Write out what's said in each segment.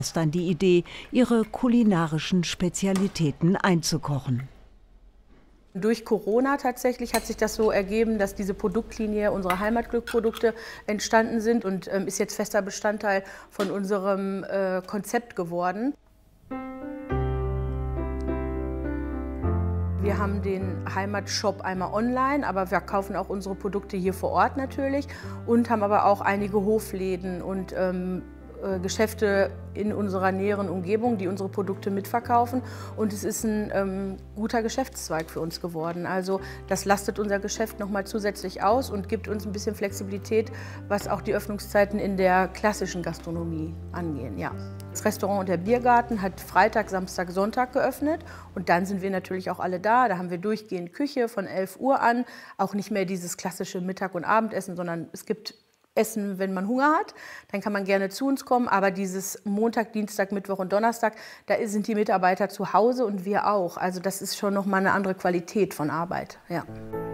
Dann die Idee, ihre kulinarischen Spezialitäten einzukochen. Durch Corona tatsächlich hat sich das so ergeben, dass diese Produktlinie unserer Heimatglück-Produkte entstanden sind und ist jetzt fester Bestandteil von unserem Konzept geworden. Wir haben den Heimatshop einmal online, aber wir kaufen auch unsere Produkte hier vor Ort natürlich und haben aber auch einige Hofläden und Geschäfte in unserer näheren Umgebung, die unsere Produkte mitverkaufen. Und es ist ein guter Geschäftszweig für uns geworden. Also das lastet unser Geschäft noch mal zusätzlich aus und gibt uns ein bisschen Flexibilität, was auch die Öffnungszeiten in der klassischen Gastronomie angehen. Ja. Das Restaurant und der Biergarten hat Freitag, Samstag, Sonntag geöffnet. Und dann sind wir natürlich auch alle da. Da haben wir durchgehend Küche von 11 Uhr an. Auch nicht mehr dieses klassische Mittag- und Abendessen, sondern es gibt Essen, wenn man Hunger hat, dann kann man gerne zu uns kommen. Aber dieses Montag, Dienstag, Mittwoch und Donnerstag, da sind die Mitarbeiter zu Hause und wir auch. Also das ist schon noch mal eine andere Qualität von Arbeit. Ja.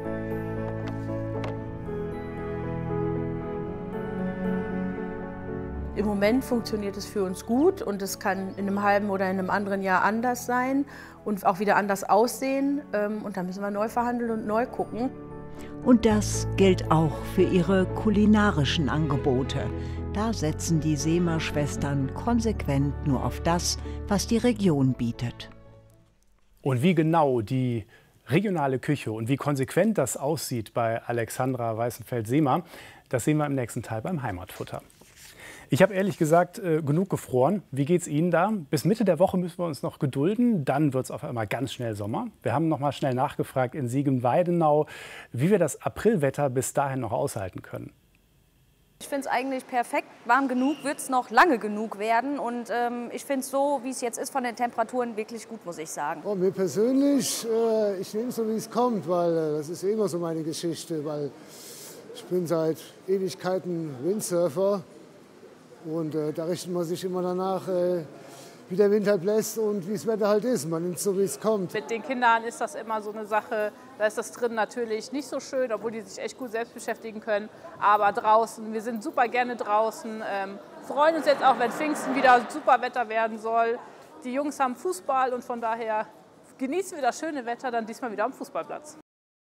Im Moment funktioniert es für uns gut und es kann in einem halben oder in einem anderen Jahr anders sein und auch wieder anders aussehen. Und dann müssen wir neu verhandeln und neu gucken. Und das gilt auch für ihre kulinarischen Angebote. Da setzen die Seemer-Schwestern konsequent nur auf das, was die Region bietet. Und wie genau die regionale Küche und wie konsequent das aussieht bei Alexandra Weißenfeld-Seemer, das sehen wir im nächsten Teil beim Heimatfutter. Ich habe ehrlich gesagt genug gefroren. Wie geht's Ihnen da? Bis Mitte der Woche müssen wir uns noch gedulden. Dann wird es auf einmal ganz schnell Sommer. Wir haben noch mal schnell nachgefragt in Siegen-Weidenau, wie wir das Aprilwetter bis dahin noch aushalten können. Ich finde es eigentlich perfekt. Warm genug wird es noch lange genug werden. Und ich finde es so, wie es jetzt ist, von den Temperaturen wirklich gut, muss ich sagen. Oh, mir persönlich, ich nehme es so, wie es kommt, weil das ist immer so meine Geschichte. Weil ich bin seit Ewigkeiten Windsurfer. Und da richtet man sich immer danach, wie der Wind halt bläst und wie das Wetter halt ist. Man nimmt es so, wie es kommt. Mit den Kindern ist das immer so eine Sache, da ist das drin natürlich nicht so schön, obwohl die sich echt gut selbst beschäftigen können. Aber draußen, wir sind super gerne draußen, freuen uns jetzt auch, wenn Pfingsten wieder super Wetter werden soll. Die Jungs haben Fußball und von daher genießen wir das schöne Wetter dann diesmal wieder am Fußballplatz.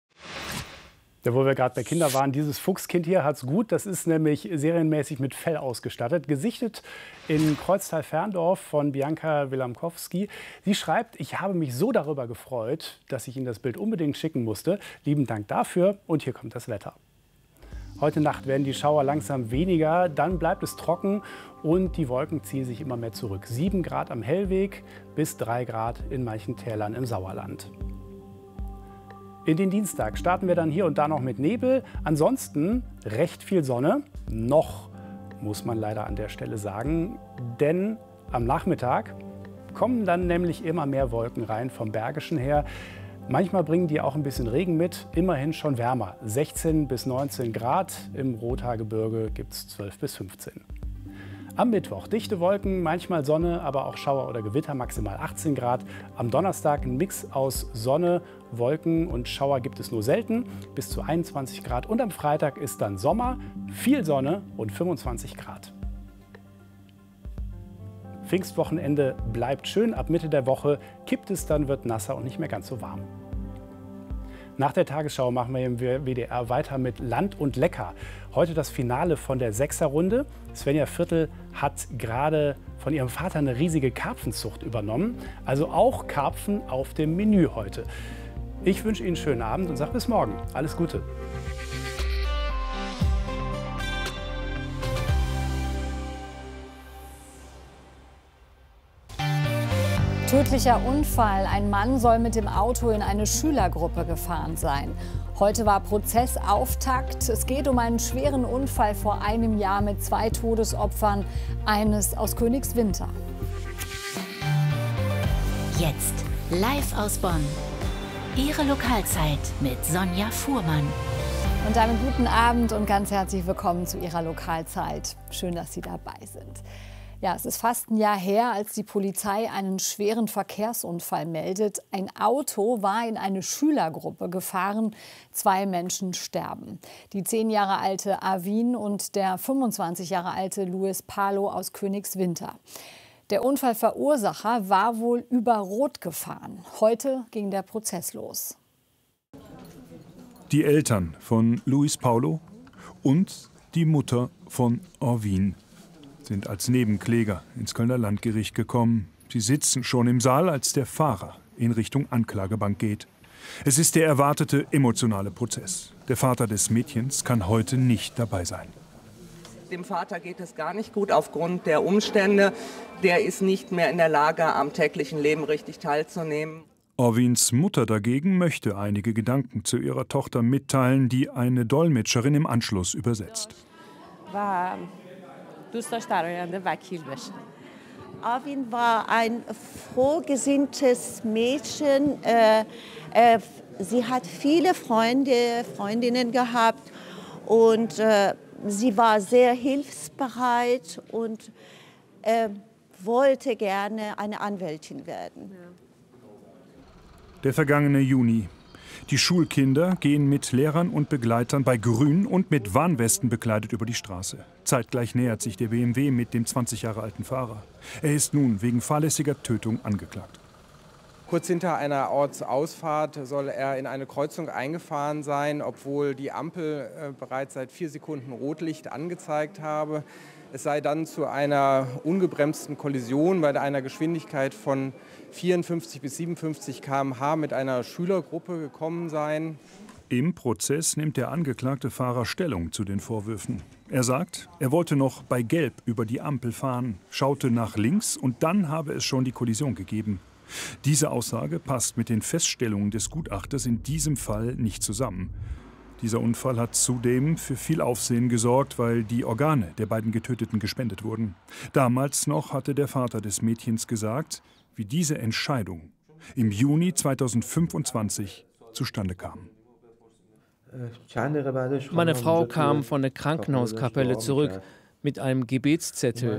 Ja, wo wir gerade bei Kindern waren, dieses Fuchskind hier hat's gut. Das ist nämlich serienmäßig mit Fell ausgestattet. Gesichtet in Kreuztal-Ferndorf von Bianca Wilamkowski. Sie schreibt, ich habe mich so darüber gefreut, dass ich Ihnen das Bild unbedingt schicken musste. Lieben Dank dafür. Und hier kommt das Wetter. Heute Nacht werden die Schauer langsam weniger, dann bleibt es trocken und die Wolken ziehen sich immer mehr zurück. 7 Grad am Hellweg bis 3 Grad in manchen Tälern im Sauerland. In den Dienstag starten wir dann hier und da noch mit Nebel. Ansonsten recht viel Sonne. Noch, muss man leider an der Stelle sagen. Denn am Nachmittag kommen dann nämlich immer mehr Wolken rein vom Bergischen her. Manchmal bringen die auch ein bisschen Regen mit. Immerhin schon wärmer. 16 bis 19 Grad. Im Rothaargebirge gibt es 12 bis 15. Am Mittwoch dichte Wolken, manchmal Sonne, aber auch Schauer oder Gewitter, maximal 18 Grad. Am Donnerstag ein Mix aus Sonne, Wolken und Schauer gibt es nur selten, bis zu 21 Grad. Und am Freitag ist dann Sommer, viel Sonne und 25 Grad. Pfingstwochenende bleibt schön, ab Mitte der Woche kippt es dann, wird nasser und nicht mehr ganz so warm. Nach der Tagesschau machen wir im WDR weiter mit Land und Lecker. Heute das Finale von der Sechserrunde. Svenja Viertel hat gerade von ihrem Vater eine riesige Karpfenzucht übernommen. Also auch Karpfen auf dem Menü heute. Ich wünsche Ihnen einen schönen Abend und sage bis morgen. Alles Gute. Tödlicher Unfall. Ein Mann soll mit dem Auto in eine Schülergruppe gefahren sein. Heute war Prozessauftakt. Es geht um einen schweren Unfall vor einem Jahr mit 2 Todesopfern, eines aus Königswinter. Jetzt live aus Bonn. Ihre Lokalzeit mit Sonja Fuhrmann. Und einen guten Abend und ganz herzlich willkommen zu Ihrer Lokalzeit. Schön, dass Sie dabei sind. Ja, es ist fast ein Jahr her, als die Polizei einen schweren Verkehrsunfall meldet. Ein Auto war in eine Schülergruppe gefahren. 2 Menschen sterben. Die 10 Jahre alte Avin und der 25 Jahre alte Luis Palo aus Königswinter. Der Unfallverursacher war wohl über Rot gefahren. Heute ging der Prozess los. Die Eltern von Luis Paulo und die Mutter von Orvin sind als Nebenkläger ins Kölner Landgericht gekommen. Sie sitzen schon im Saal, als der Fahrer in Richtung Anklagebank geht. Es ist der erwartete emotionale Prozess. Der Vater des Mädchens kann heute nicht dabei sein. Dem Vater geht es gar nicht gut aufgrund der Umstände. Der ist nicht mehr in der Lage, am täglichen Leben richtig teilzunehmen. Orvins Mutter dagegen möchte einige Gedanken zu ihrer Tochter mitteilen, die eine Dolmetscherin im Anschluss übersetzt. Orvin war ein frohgesinntes Mädchen. Sie hat viele Freundinnen gehabt und sie war sehr hilfsbereit und wollte gerne eine Anwältin werden. Der vergangene Juni. Die Schulkinder gehen mit Lehrern und Begleitern bei Grün und mit Warnwesten bekleidet über die Straße. Zeitgleich nähert sich der BMW mit dem 20 Jahre alten Fahrer. Er ist nun wegen fahrlässiger Tötung angeklagt. Kurz hinter einer Ortsausfahrt soll er in eine Kreuzung eingefahren sein, obwohl die Ampel bereits seit 4 Sekunden Rotlicht angezeigt habe. Es sei dann zu einer ungebremsten Kollision bei einer Geschwindigkeit von 54 bis 57 km/h mit einer Schülergruppe gekommen sein. Im Prozess nimmt der angeklagte Fahrer Stellung zu den Vorwürfen. Er sagt, er wollte noch bei Gelb über die Ampel fahren, schaute nach links und dann habe es schon die Kollision gegeben. Diese Aussage passt mit den Feststellungen des Gutachters in diesem Fall nicht zusammen. Dieser Unfall hat zudem für viel Aufsehen gesorgt, weil die Organe der beiden Getöteten gespendet wurden. Damals noch hatte der Vater des Mädchens gesagt, wie diese Entscheidung im Juni 2025 zustande kam. Meine Frau kam von der Krankenhauskapelle zurück mit einem Gebetszettel.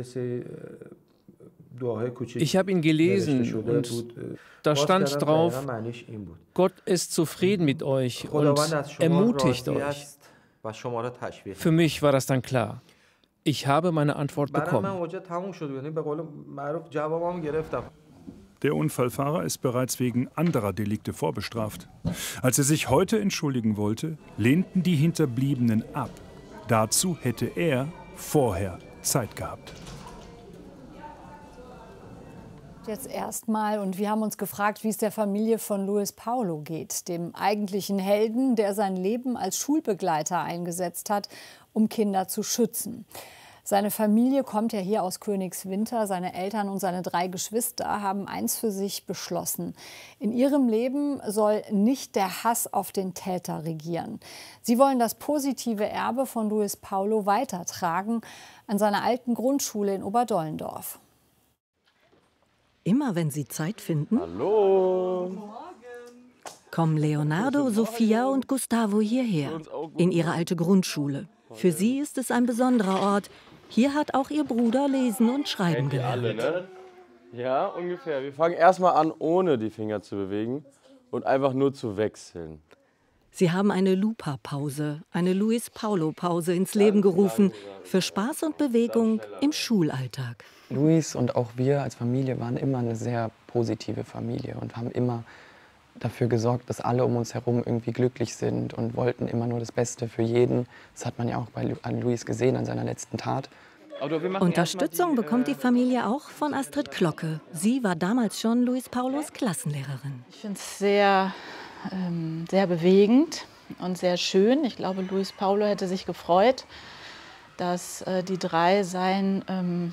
Ich habe ihn gelesen und da stand drauf, Gott ist zufrieden mit euch und ermutigt euch. Für mich war das dann klar. Ich habe meine Antwort bekommen. Der Unfallfahrer ist bereits wegen anderer Delikte vorbestraft. Als er sich heute entschuldigen wollte, lehnten die Hinterbliebenen ab. Dazu hätte er vorher Zeit gehabt. Jetzt erstmal, und wir haben uns gefragt, wie es der Familie von Luis Paulo geht, dem eigentlichen Helden, der sein Leben als Schulbegleiter eingesetzt hat, um Kinder zu schützen. Seine Familie kommt ja hier aus Königswinter. Seine Eltern und seine 3 Geschwister haben eins für sich beschlossen. In ihrem Leben soll nicht der Hass auf den Täter regieren. Sie wollen das positive Erbe von Luis Paulo weitertragen an seiner alten Grundschule in Oberdollendorf. Immer wenn Sie Zeit finden, Hallo. Kommen Leonardo, Sophia und Gustavo hierher, in ihre alte Grundschule. Für sie ist es ein besonderer Ort. Hier hat auch ihr Bruder lesen und schreiben gelernt. Alle, ne? Ja, ungefähr. Wir fangen erstmal an, ohne die Finger zu bewegen und einfach nur zu wechseln. Sie haben eine Lupa-Pause, eine Luis Paulo-Pause ins Leben gerufen für Spaß und Bewegung im Schulalltag. Luis und auch wir als Familie waren immer eine sehr positive Familie und haben immer dafür gesorgt, dass alle um uns herum irgendwie glücklich sind und wollten immer nur das Beste für jeden. Das hat man ja auch an Luis gesehen, an seiner letzten Tat. Unterstützung bekommt die Familie auch von Astrid Glocke. Sie war damals schon Luis Paulos Klassenlehrerin. Ich finde es sehr bewegend und sehr schön. Ich glaube, Luis Paulo hätte sich gefreut, dass die 3 sein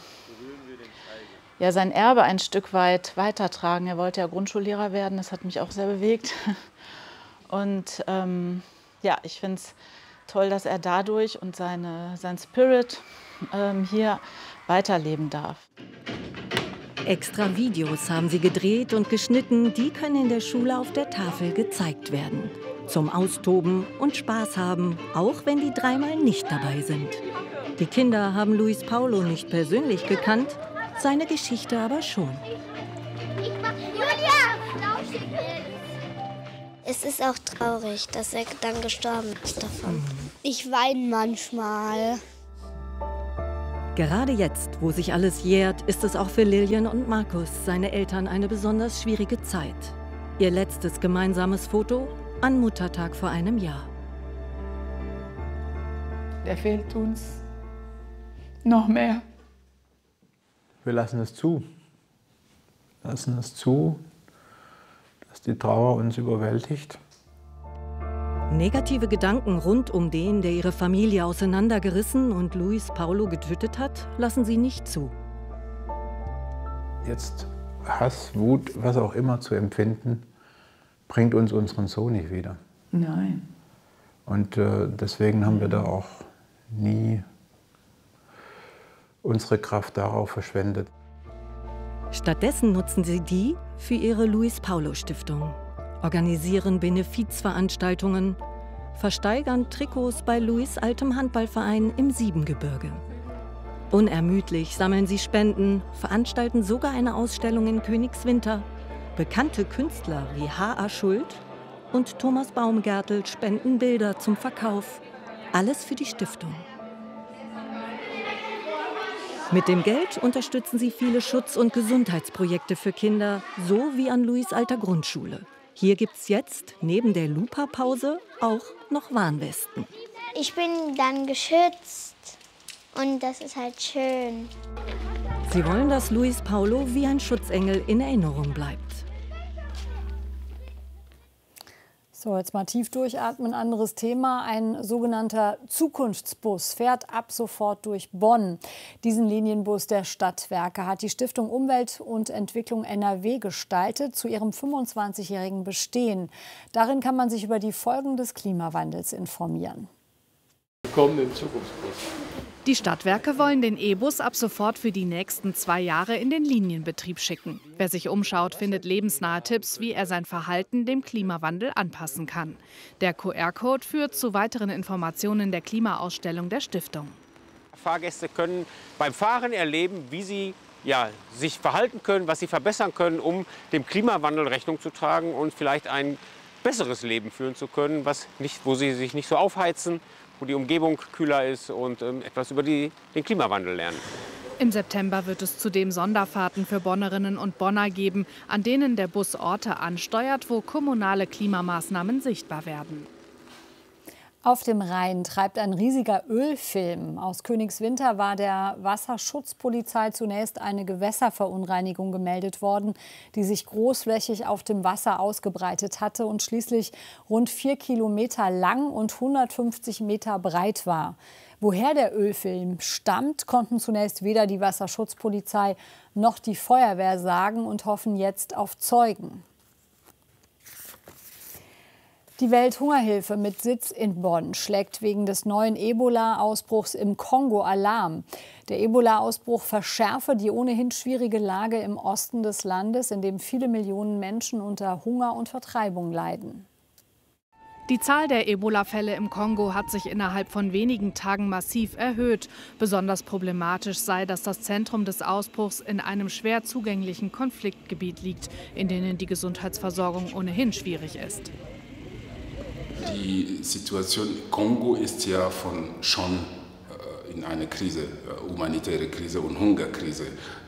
Erbe ein Stück weit weitertragen. Er wollte ja Grundschullehrer werden, das hat mich auch sehr bewegt. Und ich finde es toll, dass er dadurch und sein Spirit hier weiterleben darf. Extra Videos haben sie gedreht und geschnitten, die können in der Schule auf der Tafel gezeigt werden. Zum Austoben und Spaß haben, auch wenn die 3 mal nicht dabei sind. Die Kinder haben Luis Paulo nicht persönlich gekannt, seine Geschichte aber schon. Es ist auch traurig, dass er dann gestorben ist davon. Ich weine manchmal. Gerade jetzt, wo sich alles jährt, ist es auch für Lilian und Markus, seine Eltern, eine besonders schwierige Zeit. Ihr letztes gemeinsames Foto an Muttertag vor einem Jahr. Der fehlt uns noch mehr. Wir lassen es zu. Wir lassen es zu, dass die Trauer uns überwältigt. Negative Gedanken rund um den, der ihre Familie auseinandergerissen und Luis Paulo getötet hat, lassen sie nicht zu. Jetzt Hass, Wut, was auch immer zu empfinden, bringt uns unseren Sohn nicht wieder. Nein. Und deswegen haben wir da auch nie unsere Kraft darauf verschwendet. Stattdessen nutzen sie die für ihre Luis-Paulo-Stiftung, organisieren Benefizveranstaltungen, versteigern Trikots bei Luis' altem Handballverein im Siebengebirge. Unermüdlich sammeln sie Spenden, veranstalten sogar eine Ausstellung in Königswinter. Bekannte Künstler wie H.A. Schuld und Thomas Baumgärtel spenden Bilder zum Verkauf. Alles für die Stiftung. Mit dem Geld unterstützen sie viele Schutz- und Gesundheitsprojekte für Kinder, so wie an Luis' alter Grundschule. Hier gibt's jetzt neben der Lupa-Pause auch noch Warnwesten. Ich bin dann geschützt und das ist halt schön. Sie wollen, dass Luis Paulo wie ein Schutzengel in Erinnerung bleibt. So, jetzt mal tief durchatmen. Anderes Thema. Ein sogenannter Zukunftsbus fährt ab sofort durch Bonn. Diesen Linienbus der Stadtwerke hat die Stiftung Umwelt und Entwicklung NRW gestaltet zu ihrem 25-jährigen Bestehen. Darin kann man sich über die Folgen des Klimawandels informieren. Willkommen im Zukunftsbus. Die Stadtwerke wollen den E-Bus ab sofort für die nächsten 2 Jahre in den Linienbetrieb schicken. Wer sich umschaut, findet lebensnahe Tipps, wie er sein Verhalten dem Klimawandel anpassen kann. Der QR-Code führt zu weiteren Informationen der Klimaausstellung der Stiftung. Fahrgäste können beim Fahren erleben, wie sie sich verhalten können, was sie verbessern können, um dem Klimawandel Rechnung zu tragen und vielleicht ein besseres Leben führen zu können, wo sie sich nicht so aufheizen, wo die Umgebung kühler ist und etwas über den Klimawandel lernen. Im September wird es zudem Sonderfahrten für Bonnerinnen und Bonner geben, an denen der Bus Orte ansteuert, wo kommunale Klimamaßnahmen sichtbar werden. Auf dem Rhein treibt ein riesiger Ölfilm. Aus Königswinter war der Wasserschutzpolizei zunächst eine Gewässerverunreinigung gemeldet worden, die sich großflächig auf dem Wasser ausgebreitet hatte und schließlich rund 4 Kilometer lang und 150 Meter breit war. Woher der Ölfilm stammt, konnten zunächst weder die Wasserschutzpolizei noch die Feuerwehr sagen und hoffen jetzt auf Zeugen. Die Welthungerhilfe mit Sitz in Bonn schlägt wegen des neuen Ebola-Ausbruchs im Kongo Alarm. Der Ebola-Ausbruch verschärfe die ohnehin schwierige Lage im Osten des Landes, in dem viele Millionen Menschen unter Hunger und Vertreibung leiden. Die Zahl der Ebola-Fälle im Kongo hat sich innerhalb von wenigen Tagen massiv erhöht. Besonders problematisch sei, dass das Zentrum des Ausbruchs in einem schwer zugänglichen Konfliktgebiet liegt, in dem die Gesundheitsversorgung ohnehin schwierig ist. Die Situation im Kongo ist ja schon in einer Krise, humanitäre Krise und Hungerkrise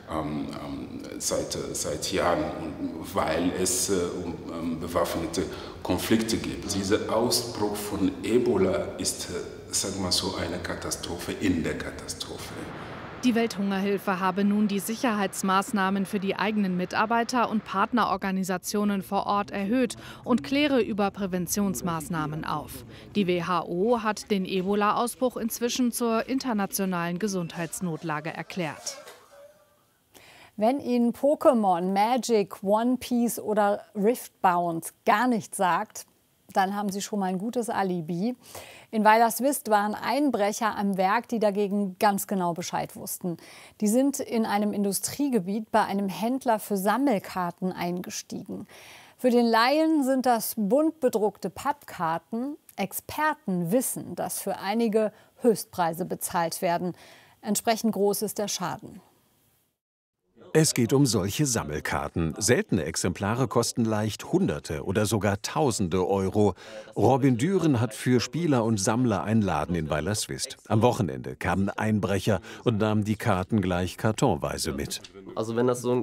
seit Jahren, weil es bewaffnete Konflikte gibt. Dieser Ausbruch von Ebola ist, sagen wir so, eine Katastrophe in der Katastrophe. Die Welthungerhilfe habe nun die Sicherheitsmaßnahmen für die eigenen Mitarbeiter und Partnerorganisationen vor Ort erhöht und kläre über Präventionsmaßnahmen auf. Die WHO hat den Ebola-Ausbruch inzwischen zur internationalen Gesundheitsnotlage erklärt. Wenn Ihnen Pokémon, Magic, One Piece oder Riftbound gar nichts sagt, dann haben Sie schon mal ein gutes Alibi. In Weilerswist waren Einbrecher am Werk, die dagegen ganz genau Bescheid wussten. Die sind in einem Industriegebiet bei einem Händler für Sammelkarten eingestiegen. Für den Laien sind das bunt bedruckte Pappkarten. Experten wissen, dass für einige Höchstpreise bezahlt werden. Entsprechend groß ist der Schaden. Es geht um solche Sammelkarten. Seltene Exemplare kosten leicht Hunderte oder sogar Tausende Euro. Robin Düren hat für Spieler und Sammler einen Laden in Weilerswist. Am Wochenende kamen Einbrecher und nahmen die Karten gleich kartonweise mit. Also wenn das so